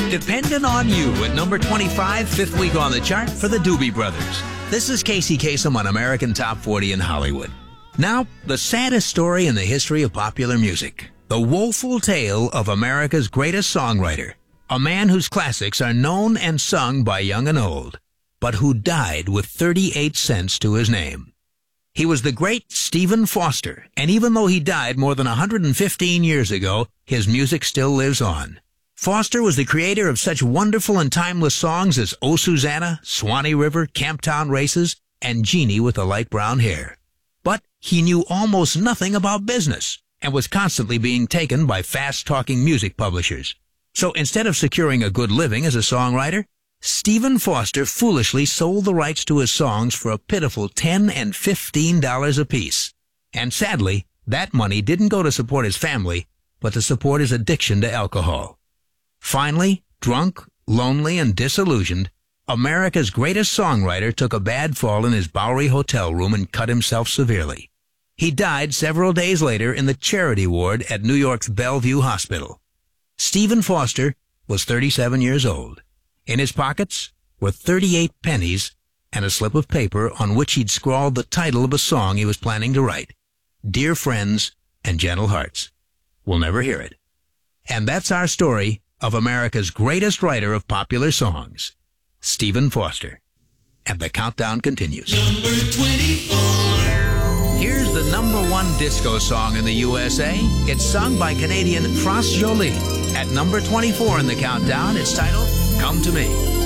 Depending on You at number 25, fifth week on the chart for the Doobie Brothers. This is Casey Kasem on American Top 40 in Hollywood. Now, the saddest story in the history of popular music. The woeful tale of America's greatest songwriter. A man whose classics are known and sung by young and old, but who died with 38 cents to his name. He was the great Stephen Foster, and even though he died more than 115 years ago, his music still lives on. Foster was the creator of such wonderful and timeless songs as Oh Susanna, Swanee River, Camptown Races, and Jeannie with the Light Brown Hair. But he knew almost nothing about business and was constantly being taken by fast-talking music publishers. So instead of securing a good living as a songwriter, Stephen Foster foolishly sold the rights to his songs for a pitiful $10 and $15 apiece. And sadly, that money didn't go to support his family, but to support his addiction to alcohol. Finally, drunk, lonely, and disillusioned, America's greatest songwriter took a bad fall in his Bowery hotel room and cut himself severely. He died several days later in the charity ward at New York's Bellevue Hospital. Stephen Foster was 37 years old. In his pockets were 38 pennies and a slip of paper on which he'd scrawled the title of a song he was planning to write, Dear Friends and Gentle Hearts. We'll never hear it. And that's our story of America's greatest writer of popular songs, Stephen Foster. And the countdown continues. Number 24. Here's the number one disco song in the USA. It's sung by Canadian France Jolie. At number 24 in the countdown, it's titled Come to Me.